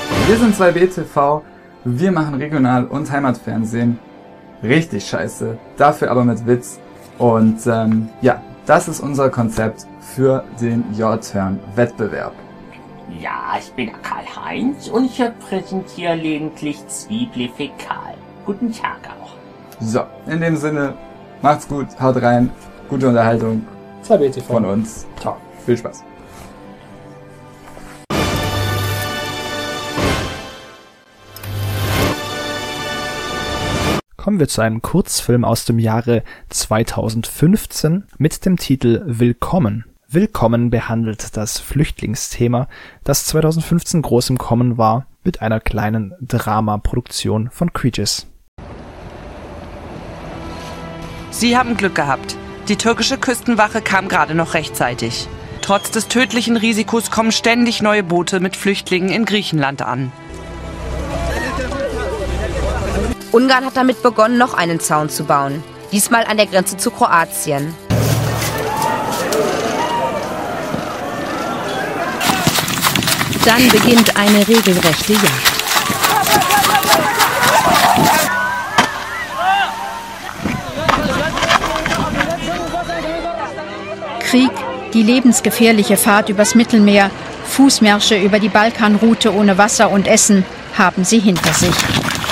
Wir sind 2BTV, wir machen Regional- und Heimatfernsehen. Richtig scheiße, dafür aber mit Witz. Und ja, das ist unser Konzept für den Your-Turn-Wettbewerb. Ja, ich bin Karl-Heinz und ich präsentiere gelegentlich Zwieblefäkal. Guten Tag auch. So, in dem Sinne, macht's gut, haut rein, gute Unterhaltung 2BTV von uns. Ciao. Viel Spaß. Kommen wir zu einem Kurzfilm aus dem Jahre 2015 mit dem Titel Willkommen. Willkommen behandelt das Flüchtlingsthema, das 2015 groß im Kommen war, mit einer kleinen Dramaproduktion von Creatures. Sie haben Glück gehabt. Die türkische Küstenwache kam gerade noch rechtzeitig. Trotz des tödlichen Risikos kommen ständig neue Boote mit Flüchtlingen in Griechenland an. Ungarn hat damit begonnen, noch einen Zaun zu bauen. Diesmal an der Grenze zu Kroatien. Dann beginnt eine regelrechte Jagd. Krieg, die lebensgefährliche Fahrt übers Mittelmeer, Fußmärsche über die Balkanroute ohne Wasser und Essen haben sie hinter sich.